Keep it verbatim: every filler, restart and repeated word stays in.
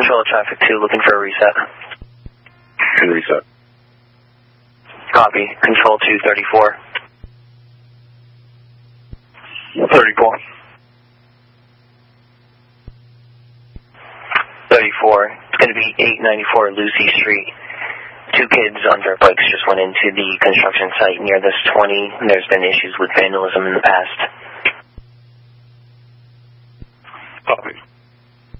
Control traffic two, looking for a reset. Good reset. Copy. Control two thirty-four. thirty-four. thirty-four. It's going to be eight ninety-four Lucy Street. Two kids on dirt bikes just went into the construction site near this twenty. And there's been issues with vandalism in the past. Copy.